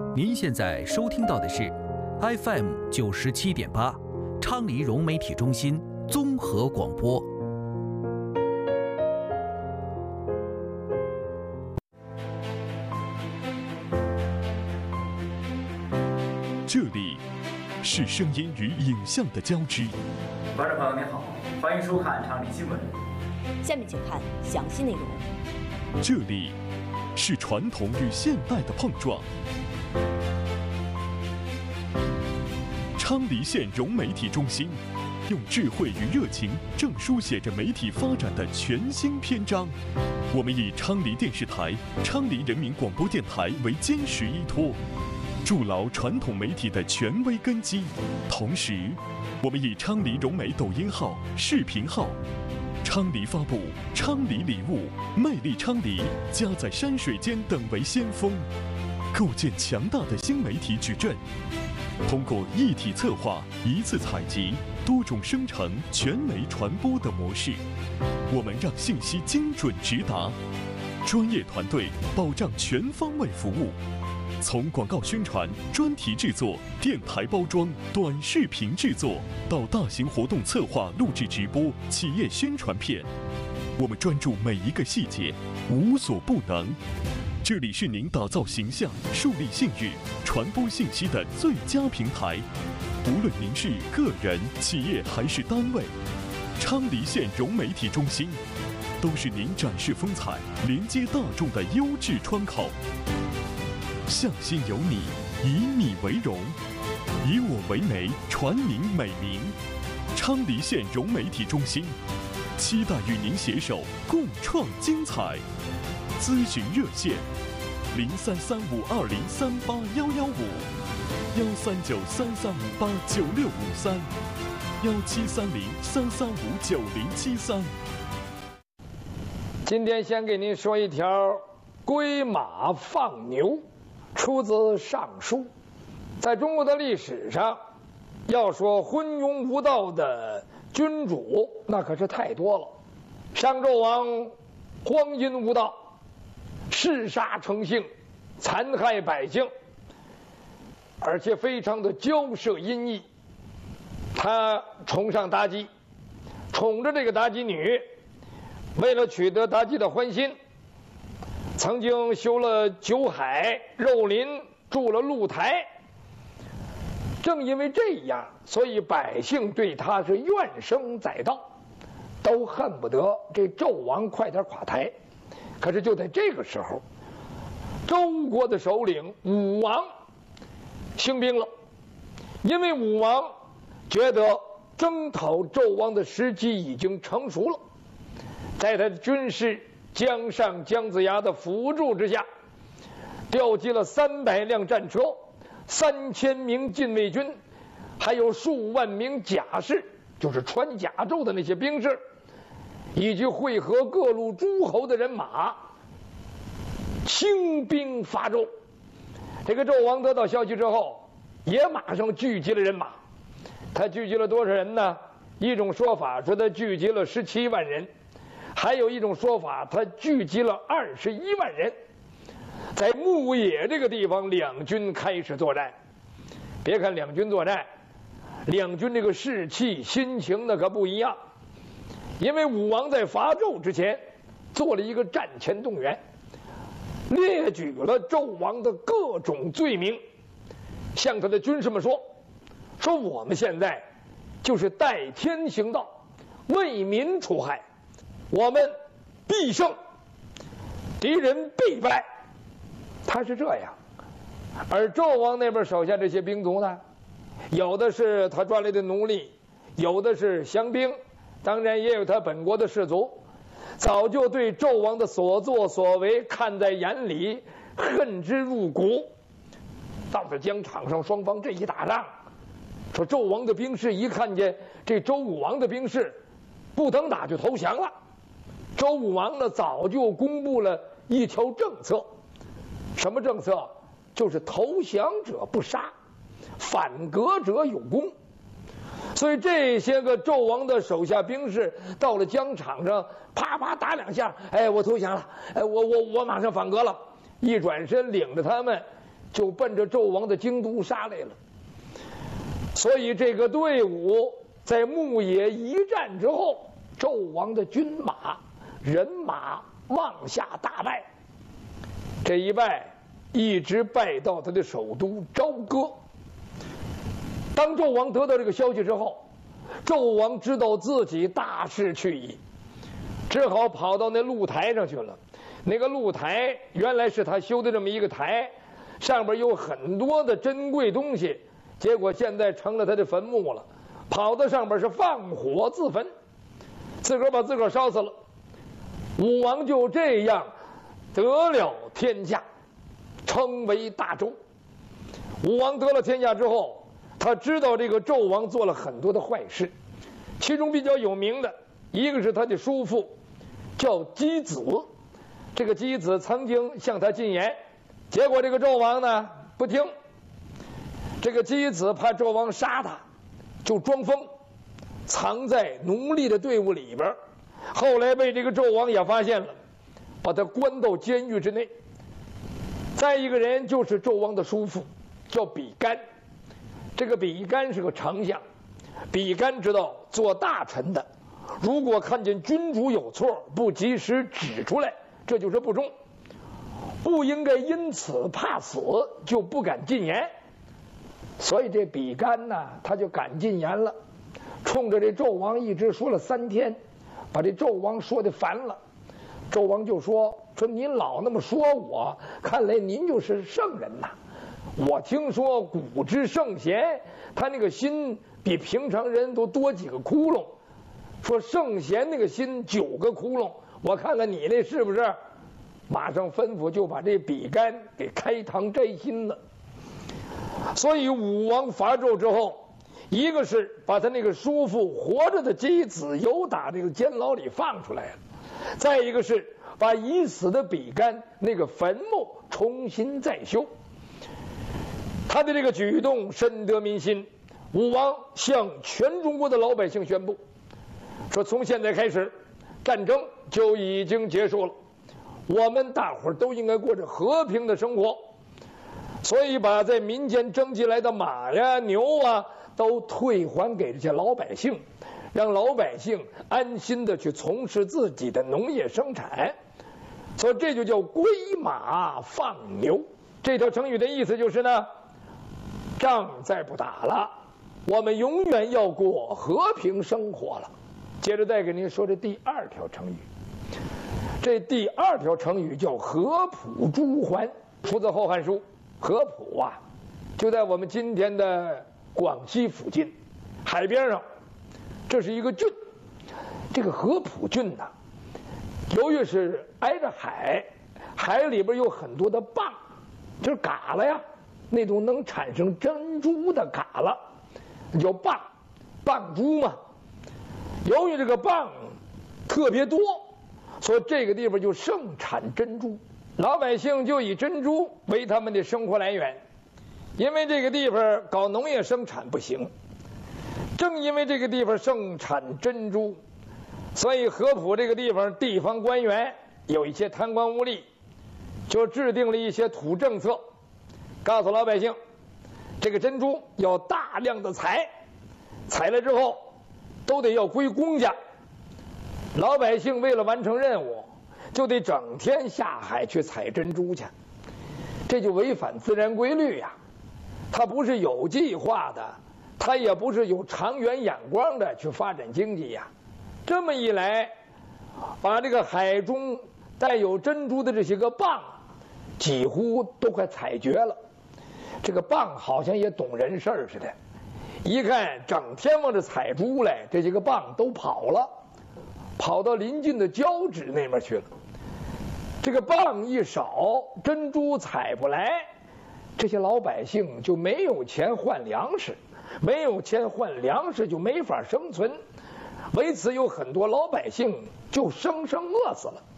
您现在收听到的是 FM 97.8，昌黎融媒体中心综合广播。 这里是声音与影像的交织。 观众朋友您好，欢迎收看昌黎新闻。 下面请看详细内容。 这里是传统与现代的碰撞。昌黎县融媒体中心用智慧与热情，正书写着媒体发展的全新篇章。我们以昌黎电视台、昌黎人民广播电台为坚实依托，筑牢传统媒体的权威根基。同时，我们以昌黎融媒抖音号、视频号、昌黎发布、昌黎礼物、魅力昌黎、家在山水间等为先锋，构建强大的新媒体矩阵。通过一体策划、一次采集、多种生成、全媒传播的模式，我们让信息精准直达，专业团队保障全方位服务。从广告宣传、专题制作、电台包装、短视频制作，到大型活动策划、录制直播、企业宣传片，我们专注每一个细节，无所不能。这里是您打造形象、树立信誉、传播信息的最佳平台。无论您是个人、企业还是单位，昌黎县融媒体中心都是您展示风采、连接大众的优质窗口。向心有你，以你为荣，以我为媒，传您美名。昌黎县融媒体中心期待与您携手共创精彩。咨询热线：033520381155，1393389653，1730-3359073。 今天先给您说一条归马放牛，出自《尚书》。在中国的历史上，要说昏庸无道的君主，那可是太多了。商纣王荒淫无道，嗜杀成性，残害百姓，而且非常的骄奢淫逸。他崇尚妲己，宠着这个妲己女，为了取得妲己的欢心，曾经修了酒海、肉林，筑了露台。正因为这样，所以百姓对他是怨声载道，都恨不得这纣王快点垮台。可是就在这个时候，周国的首领武王兴兵了，因为武王觉得征讨纣王的时机已经成熟了，在他的军师姜尚、姜子牙的辅助之下，调集了300辆战车、3000名禁卫军，还有数万名甲士，就是穿甲胄的那些兵士，以及会合各路诸侯的人马，兴兵伐纣。这个纣王得到消息之后，也马上聚集了人马。他聚集了多少人呢？一种说法说他聚集了17万人，还有一种说法他聚集了21万人。在牧野这个地方，两军开始作战。别看两军作战，两军这个士气、心情那可不一样。因为武王在伐纣之前做了一个战前动员，列举了纣王的各种罪名，向他的军士们说我们现在就是代天行道，为民除害，我们必胜，敌人必败。他是这样。而纣王那边手下这些兵卒呢，有的是他抓来的奴隶，有的是降兵，当然也有他本国的士卒，早就对纣王的所作所为看在眼里，恨之入骨。到了疆场上，双方这一打仗，说纣王的兵士一看见这周武王的兵士，不等打就投降了。周武王呢，早就公布了一条政策，什么政策？就是投降者不杀，反革者有功。所以这些个纣王的手下兵士到了疆场上，啪啪打2下，哎，我投降了，哎，我马上反革了。一转身领着他们就奔着纣王的京都杀来了。所以这个队伍在牧野一战之后，纣王的军马人马望下大败，这一败一直败到他的首都朝歌。当纣王得到这个消息之后，纣王知道自己大势去矣，只好跑到那露台上去了。那个露台原来是他修的这么一个台，上边有很多的珍贵东西，结果现在成了他的坟墓了。跑到上边是放火自焚，自个儿把自个儿烧死了。武王就这样得了天下，称为大周。武王得了天下之后，他知道这个纣王做了很多的坏事，其中比较有名的一个是他的叔父叫箕子。这个箕子曾经向他进言，结果这个纣王呢不听。这个箕子怕纣王杀他，就装疯，藏在奴隶的队伍里边。后来被这个纣王也发现了，把他关到监狱之内。再一个人就是纣王的叔父，叫比干。这个比干是个丞相，比干知道做大臣的，如果看见君主有错，不及时指出来，这就是不忠，不应该因此怕死就不敢进言。所以这比干呢，他就敢进言了，冲着这纣王一直说了3天，把这纣王说的烦了。纣王就说您老那么说我，看来您就是圣人呐。我听说古之圣贤，他那个心比平常人都多几个窟窿，说圣贤那个心9个窟窿，我看看你那是不是？马上吩咐就把这比干给开膛摘心了。所以武王伐纣之后，一个是把他那个叔父活着的箕子由打这个监牢里放出来了，再一个是把已死的比干那个坟墓重新再修。他的这个举动深得民心，武王向全中国的老百姓宣布，说从现在开始，战争就已经结束了，我们大伙儿都应该过着和平的生活。所以把在民间征集来的马呀、牛啊，都退还给这些老百姓，让老百姓安心的去从事自己的农业生产。所以这就叫归马放牛。这条成语的意思就是呢，仗再不打了，我们永远要过和平生活了。接着再给您说这第2条成语。这第2条成语叫合浦诸环，出自《后汉书》。合浦啊，就在我们今天的广西附近，海边上，这是一个郡。这个合浦郡呢，由于是挨着海，海里边有很多的蚌，就是蛤蜊呀，那种能产生珍珠的蛤蜊，叫蚌珠嘛。由于这个蚌特别多，所以这个地方就盛产珍珠。老百姓就以珍珠为他们的生活来源，因为这个地方搞农业生产不行，正因为这个地方盛产珍珠，所以合浦这个地方地方官员有一些贪官污吏，就制定了一些土政策，告诉老百姓，这个珍珠要大量的采来之后都得要归公家，老百姓为了完成任务就得整天下海去采珍珠去，这就违反自然规律呀。它不是有计划的，它也不是有长远眼光的去发展经济呀。这么一来，把这个海中带有珍珠的这些个蚌几乎都快采绝了。这个蚌好像也懂人事似的，一看整天往这采珠来，这些个蚌都跑了，跑到邻近的交趾那边去了。这个蚌一少，珍珠采不来，这些老百姓就没有钱换粮食，没有钱换粮食就没法生存，为此有很多老百姓就生生饿死了。